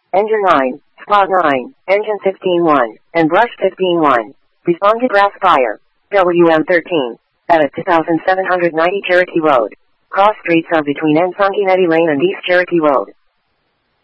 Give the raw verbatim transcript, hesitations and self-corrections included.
Engine nine, Spot nine, Engine fifteen one, and Brush fifteen one. Respond to grass fire. W M thirteen. At a two thousand seven hundred ninety Cherokee Road. Cross streets are between Nsankineti Lane and East Cherokee Road.